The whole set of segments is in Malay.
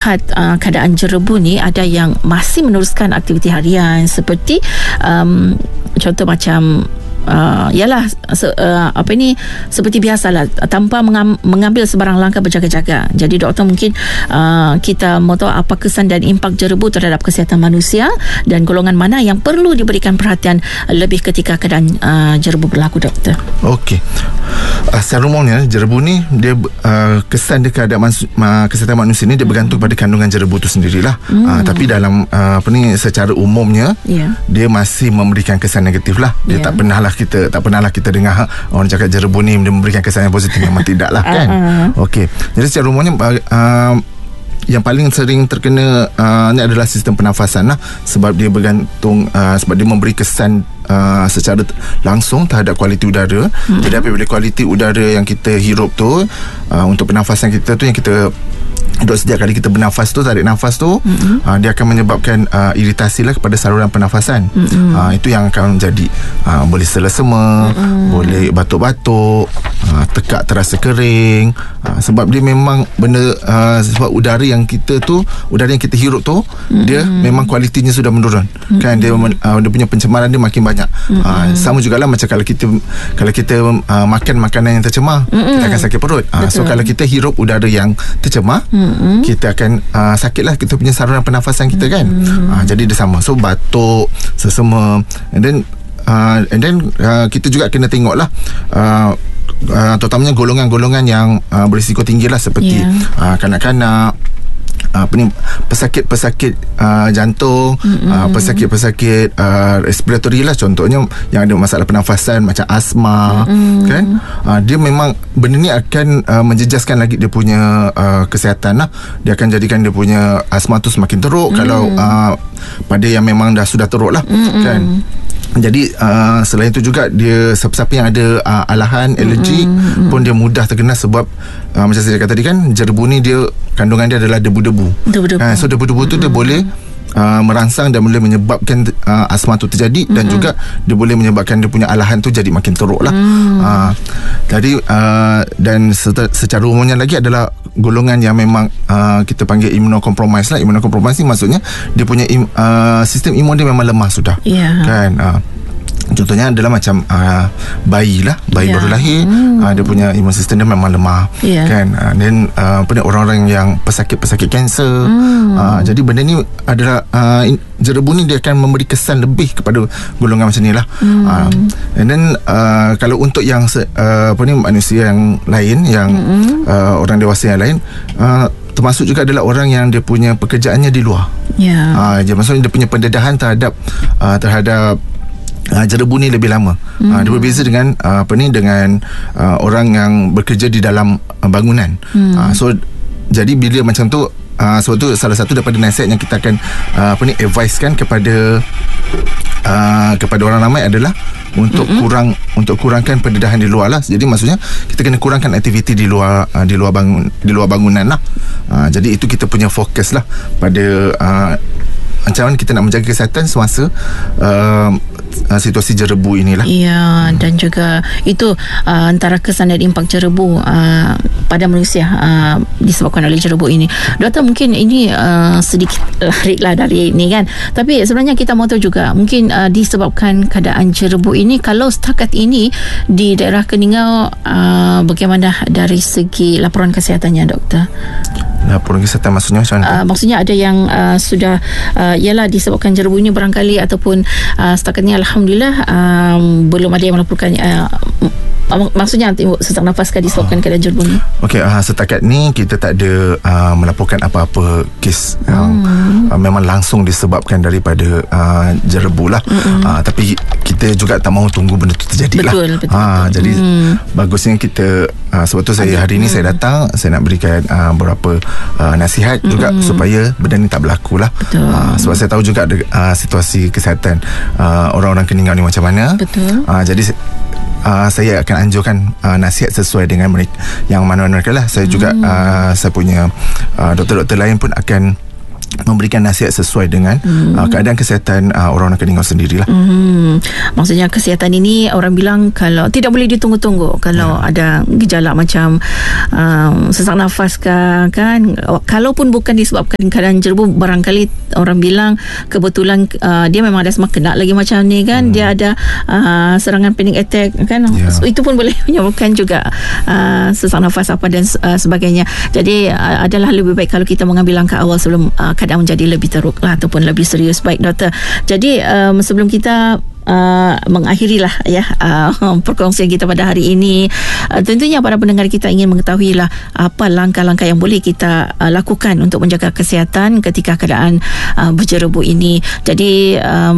melihat keadaan jerebu ni, ada yang masih meneruskan aktiviti harian seperti contoh macam seperti biasalah, tanpa mengambil sebarang langkah berjaga-jaga. Jadi doktor, mungkin kita mahu tahu apa kesan dan impak jerebu terhadap kesihatan manusia dan golongan mana yang perlu diberikan perhatian lebih ketika keadaan jerebu berlaku, doktor. Okey. Secara umumnya jerebu ni dia kesan dia keadaan kesihatan manusia ni dia bergantung pada kandungan jerebu tu sendirilah. Tapi dalam secara umumnya dia masih memberikan kesan negatif lah. Dia tak pernahlah kita dengar orang cakap jerebu ni dia memberikan kesan yang positif. Memang tidak lah kan. Okey. Jadi secara umumnya yang paling sering terkena ni adalah sistem pernafasan lah, sebab dia bergantung sebab dia memberi kesan secara langsung terhadap kualiti udara. Jadi apabila kualiti udara yang kita hirup tu untuk pernafasan kita tu, yang kita setiap kali kita bernafas tu, tarik nafas tu, dia akan menyebabkan iritasi lah kepada saluran pernafasan. Itu yang akan menjadi boleh sela-sema, boleh batuk-batuk, tekak terasa kering, sebab dia memang sebab udara yang kita hirup tu dia memang kualitinya sudah menurun, kan. Dia punya pencemaran dia makin banyak. Sama jugalah macam kalau kita makan makanan yang tercemar, kita akan sakit perut. So kalau kita hirup udara yang tercemar, kita akan sakitlah kita punya saluran pernafasan kita, kan. Jadi dia sama. So batuk, sesama, and then kita juga kena tengoklah terutamanya golongan-golongan yang berisiko tinggi lah, seperti kanak-kanak, pesakit-pesakit jantung, pesakit-pesakit respiratory lah, contohnya yang ada masalah pernafasan macam asma, kan. Dia memang benda ni akan menjejaskan lagi dia punya kesihatan lah. Dia akan jadikan dia punya asma tu semakin teruk kalau pada yang memang sudah teruk lah, kan. Jadi selain itu juga dia siapa-siapa yang ada alahan alergi pun dia mudah terkena, sebab macam saya kata tadi, kan, jerebu ni dia kandungan dia adalah debu-debu. So debu-debu tu dia boleh merangsang dan boleh menyebabkan asma tu terjadi, dan juga dia boleh menyebabkan dia punya alahan tu jadi makin teruk lah. Jadi dan secara umumnya lagi adalah golongan yang memang kita panggil immunocompromised lah. Immunocompromised ni maksudnya dia punya sistem imun dia memang lemah sudah, kan. Contohnya adalah macam bayi baru lahir, dia punya imun sistem dia memang lemah, kan. Dan orang-orang yang pesakit kanser, jadi benda ni adalah jerebu ni dia akan memberi kesan lebih kepada golongan macam ni lah. And then kalau untuk yang manusia yang lain, yang orang dewasa yang lain, termasuk juga adalah orang yang dia punya pekerjaannya di luar. Maksudnya dia punya pendedahan terhadap jerebu ni lebih lama. Dia berbeza dengan dengan orang yang bekerja di dalam bangunan. So jadi bila macam tu, sebab tu salah satu daripada nasihat yang kita akan advisekan kepada orang ramai adalah untuk kurangkan pendedahan di luar lah. Jadi maksudnya kita kena kurangkan aktiviti di luar bangunan lah. Jadi itu kita punya fokus lah pada macam mana kita nak menjaga kesihatan semasa situasi jerebu inilah. Dan juga itu antara kesan dan impak jerebu pada manusia disebabkan oleh jerebu ini. Doktor, mungkin ini sedikit larik lah dari ini, kan. Tapi sebenarnya kita mahu tahu juga, mungkin disebabkan keadaan jerebu ini, kalau setakat ini di daerah Keningau, bagaimana dari segi laporan kesihatannya, doktor? Laporan kesihatan maksudnya macam mana? Maksudnya ada yang sudah ialah disebabkan jerebu ini barangkali, ataupun setakat ni alhamdulillah belum ada yang melaporkan maksudnya sesak nafas disebabkan keadaan jerebu ni. Okey, setakat ni kita tak ada melaporkan apa-apa kes yang memang langsung disebabkan daripada jerebu lah. Tapi kita juga tak mahu tunggu benda tu terjadi lah. Betul. Jadi bagusnya kita sebab tu hari ni saya datang, saya nak berikan beberapa nasihat juga supaya benda ni tak berlaku lah. Sebab saya tahu juga situasi kesihatan orang-orang Keningau ni macam mana. Jadi saya akan anjurkan nasihat sesuai dengan mereka, yang mana mereka lah. Saya juga saya punya doktor-doktor lain pun akan memberikan nasihat sesuai dengan keadaan kesihatan orang-orang Keningau sendirilah. Maksudnya kesihatan ini orang bilang kalau tidak boleh ditunggu-tunggu. Kalau ada gejala macam sesak nafas kan, kalaupun bukan disebabkan keadaan jerebu, barangkali orang bilang kebetulan dia memang ada asma, kena lagi macam ni kan, dia ada serangan panic attack kan, so, itu pun boleh menyebabkan juga sesak nafas apa dan sebagainya. Jadi adalah lebih baik kalau kita mengambil langkah awal sebelum keadaan menjadi lebih teruk lah, ataupun lebih serius. Baik doktor, jadi sebelum kita mengakhirilah perkongsian kita pada hari ini, tentunya para pendengar kita ingin mengetahui lah apa langkah-langkah yang boleh kita lakukan untuk menjaga kesihatan ketika keadaan berjerebu ini. Jadi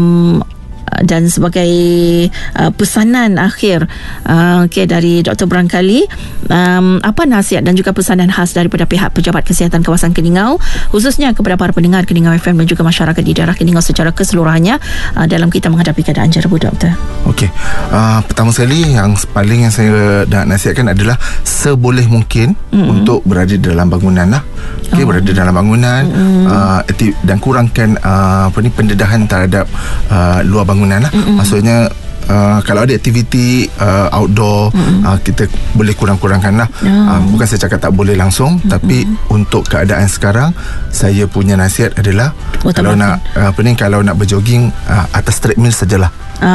dan sebagai pesanan akhir dari Dr. Barangkali, apa nasihat dan juga pesanan khas daripada pihak Pejabat Kesihatan Kawasan Keningau, khususnya kepada para pendengar Keningau FM dan juga masyarakat di daerah Keningau secara keseluruhannya dalam kita menghadapi keadaan jerebu, doktor? Okey, pertama sekali yang saya nak nasihatkan adalah seboleh mungkin untuk berada dalam bangunan lah. Berada dalam bangunan dan kurangkan pendedahan terhadap luar bangunan lah. Maksudnya kalau ada aktiviti outdoor, kita boleh kurang-kurangkan lah. Bukan saya cakap tak boleh langsung, tapi untuk keadaan sekarang, saya punya nasihat adalah kalau nak berjoging atas treadmill sajalah.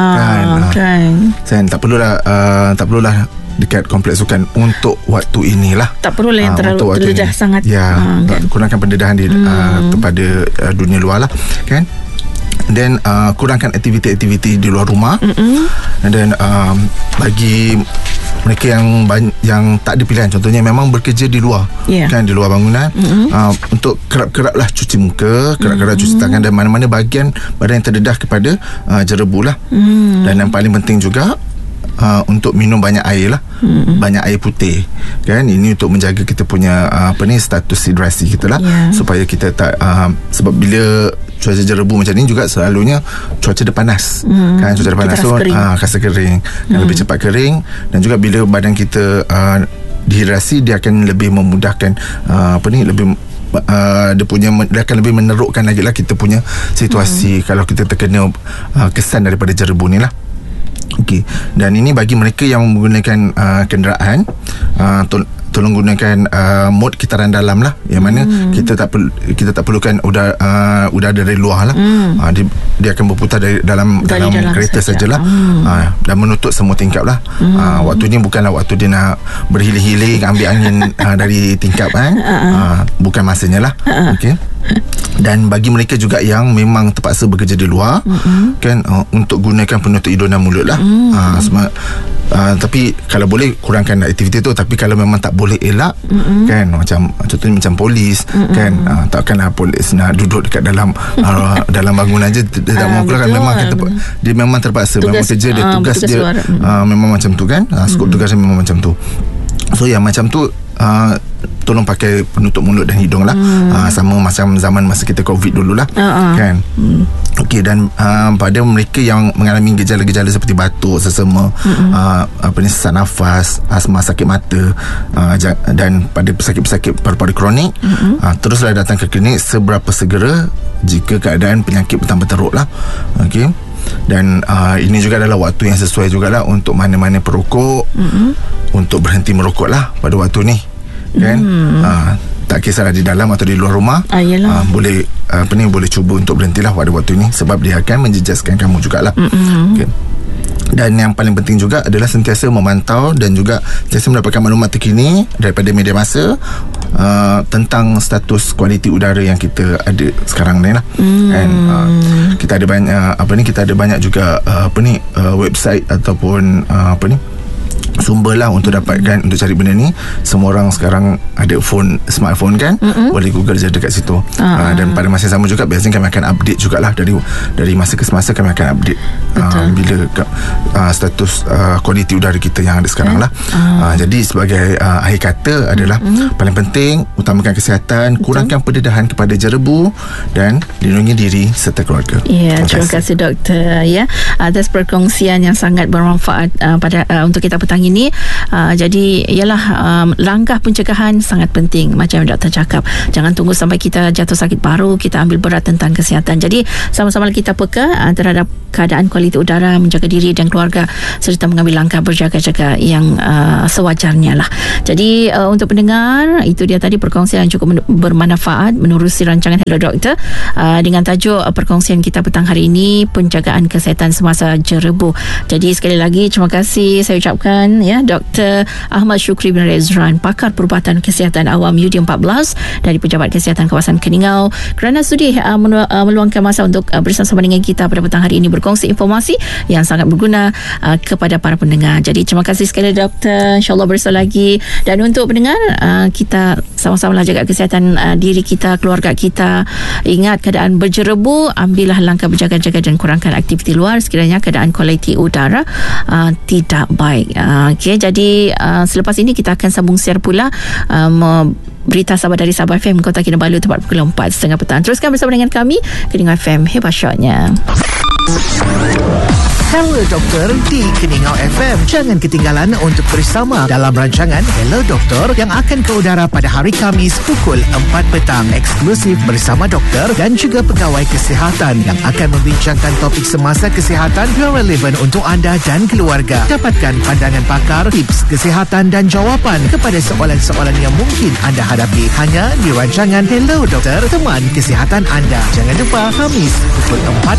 Saya tak perlulah dekat kompleks sukan untuk waktu inilah. Tak perlu yang terlalu terdedah sangat. Kurangkan pendedahan kepada dunia luar lah kan. Dan kurangkan aktiviti-aktiviti di luar rumah. Dan bagi mereka yang tak ada pilihan, contohnya memang bekerja di luar, kan, di luar bangunan, untuk kerap-keraplah cuci muka, kerap-kerap cuci tangan dan mana-mana bahagian badan yang terdedah kepada jerebu lah. Dan yang paling penting juga untuk minum banyak air lah, banyak air putih kan. Ini untuk menjaga kita punya status hidrasi kita lah, supaya kita tak sebab bila cuaca jerebu macam ni juga selalunya cuaca dia panas kan, cuaca dia panas, so rasa kering dan lebih cepat kering. Dan juga bila badan kita dehidrasi, dia akan lebih memudahkan dia akan lebih menerukkan lagi lah kita punya situasi kalau kita terkena kesan daripada jerebu ni lah. Okey, dan ini bagi mereka yang menggunakan kenderaan, tolong gunakan mod kitaran dalam lah, yang mana kita tak perlukan udara dari luar lah. Dia akan berputar dalam kereta sajalah, dan menutup semua tingkap lah. Waktu ni bukanlah waktu dia nak berhiling-hiling ambil angin dari tingkap kan, bukan masanya lah. Okey. Dan bagi mereka juga yang memang terpaksa bekerja di luar, kan, untuk gunakan penutup hidung dan mulut lah. Tapi kalau boleh kurangkan aktiviti tu. Tapi kalau memang tak boleh elak, kan, macam contohnya macam polis, kan, takkanlah polis nak duduk dekat dalam dalam bangunan je, dia tak mau keluar kan. Dia memang terpaksa, tugas, memang kerja dia, tugas dia memang macam tu kan, skop tugasnya memang macam tu. So yang macam tu tolong pakai penutup mulut dan hidung lah, sama macam zaman masa kita COVID dululah, kan. Okey, dan pada mereka yang mengalami gejala-gejala seperti batuk, sesama, sesak nafas, asma, sakit mata, dan pada pesakit-pesakit paru-paru kronik, teruslah datang ke klinik seberapa segera jika keadaan penyakit bertambah teruk lah. Okey. Dan ini juga adalah waktu yang sesuai jugalah untuk mana-mana perokok untuk berhenti merokok lah pada waktu ni, kan. Tak kisahlah di dalam atau di luar rumah, boleh boleh cuba untuk berhentilah pada waktu ni, sebab dia akan menjejaskan kamu jugalah. Okay. Dan yang paling penting juga adalah sentiasa memantau dan juga sentiasa mendapatkan maklumat terkini daripada media massa tentang status kualiti udara yang kita ada sekarang ni lah. And kita ada banyak kita ada banyak juga website ataupun sumber lah untuk dapatkan, untuk cari benda ni. Semua orang sekarang ada smartphone kan, boleh Google je dekat situ. Dan pada masa yang sama juga biasanya kami akan update jugalah dari masa ke semasa. Kami akan update bila status kualiti udara kita yang ada sekarang lah. Jadi sebagai akhir kata adalah paling penting utamakan kesihatan, kurangkan pendedahan kepada jerebu dan lindungi diri serta keluarga. Terima kasih doktor atas perkongsian yang sangat bermanfaat pada untuk kita petang ini. Jadi ialah langkah pencegahan sangat penting. Macam yang doktor cakap, jangan tunggu sampai kita jatuh sakit baru kita ambil berat tentang kesihatan. Jadi sama-sama kita peka terhadap keadaan kualiti udara, menjaga diri dan keluarga serta mengambil langkah berjaga-jaga yang sewajarnya lah. Jadi untuk pendengar, itu dia tadi perkongsian yang cukup bermanfaat menerusi rancangan Hello Doktor dengan tajuk perkongsian kita petang hari ini, penjagaan kesihatan semasa jerebu. Jadi sekali lagi terima kasih saya ucapkan ya Dr. Ahmad Shukri bin Rezran, pakar perubatan kesihatan awam UD14 dari Pejabat Kesihatan Kawasan Keningau, kerana sudi meluangkan masa untuk bersama dengan kita pada petang hari ini, berkongsi informasi yang sangat berguna kepada para pendengar. Jadi terima kasih sekali Doktor, insyaAllah bersama lagi. Dan untuk pendengar, kita sama-sama jaga kesihatan diri kita, keluarga kita. Ingat, keadaan berjerebu, ambillah langkah berjaga-jaga dan kurangkan aktiviti luar sekiranya keadaan kualiti udara tidak baik. Okey, jadi selepas ini kita akan sambung siar pula berita sahabat dari Sabah FM Kota Kinabalu tepat pukul 4:30 petang. Teruskan bersama dengan kami Keningau FM, hebat shotnya. Hello Doktor di Keningau FM. Jangan ketinggalan untuk bersama dalam rancangan Hello Doktor yang akan ke udara pada hari Khamis pukul 4 petang, eksklusif bersama doktor dan juga pegawai kesihatan yang akan membincangkan topik semasa kesihatan yang relevan untuk anda dan keluarga. Dapatkan pandangan pakar, tips kesihatan dan jawapan kepada soalan-soalan yang mungkin anda hadapi hanya di rancangan Hello Doktor, teman kesihatan anda. Jangan lupa Khamis pukul 4